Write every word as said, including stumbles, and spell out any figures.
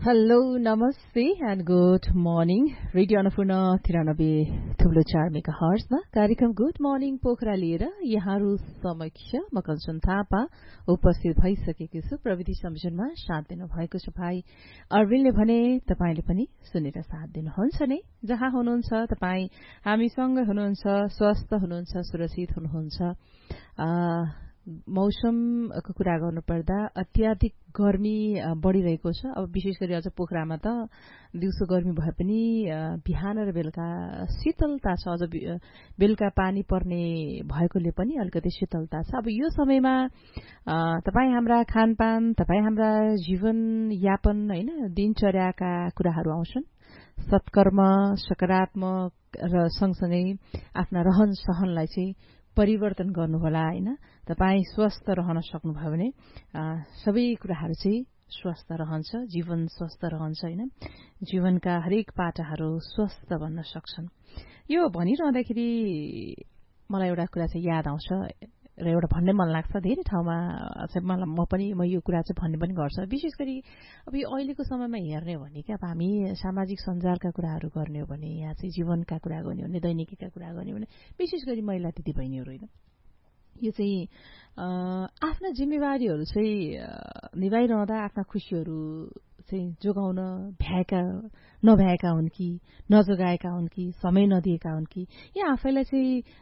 Hello नमस्ते and good morning radio Annapurna तिरानब्बे थुप्लो चार मेगा हर्समा कार्यक्रम गुड मर्निङ पोखरा लिएर यहाँहरू समक्ष म कञ्चन थापा उपस्थित भइसकेको छु। प्रविधि संयोजनमा साथ दिनुभएको छ भाइ अरविनले भने तपाईँले पनि सुनेर साथ दिनुहुन्छ नै। जहाँ हुनुहुन्छ तपाईँ हामीसँग हुनुहुन्छ, स्वस्थ हुनुहुन्छ, सुरक्षित हुनुहुन्छ। मौसमको कुरा गर्नुपर्दा अत्याधिक गर्मी बढ़िरहेको छ। अब विशेष गरी अझ पोखरामा त दिउँसो गर्मी भए पनि बिहान र बेलुका शीतलता छ। अझ बेलुका पानी पर्ने भएकोले पनि अलिकति शीतलता छ। अब यो समयमा तपाईँ हाम्रा खानपान, तपाईँ हाम्रा जीवनयापन हैन दिनचर्याका कुराहरू आउँछन्। सत्कर्म, सकारात्मक र सँगसँगै आफ्ना रहन सहनलाई चाहिँ परिवर्तन गर्नुहोला हैन। तपाईँ स्वस्थ रहन सक्नुभयो भने सबै कुराहरू चाहिँ स्वस्थ रहन्छ, जीवन स्वस्थ रहन्छ हैन। जीवनका हरेक पाटाहरू स्वस्थ बन्न सक्छन्। यो भनिरहँदाखेरि मलाई एउटा कुरा चाहिँ याद आउँछ र एउटा भन्ने मन लाग्छ। धेरै ठाउँमा चाहिँ मलाई म पनि म यो कुरा चाहिँ भन्ने पनि गर्छ। विशेष गरी अब यो अहिलेको समयमा हेर्ने हो भने क्या अब हामी सामाजिक सञ्जालका कुराहरू गर्ने हो भने, यहाँ चाहिँ जीवनका कुरा गर्ने हो भने, दैनिकीका कुरा गर्ने हो भने विशेष गरी महिला दिदीबहिनीहरू होइन, यो चाहिँ आफ्ना जिम्मेवारीहरू चाहिँ निभाइरहँदा आफ्ना खुसीहरू चाहिँ जोगाउन भ्याएका नभ्याएका हुन् कि नजोगाएका हुन् कि समय नदिएका हुन् कि या आफैलाई चाहिँ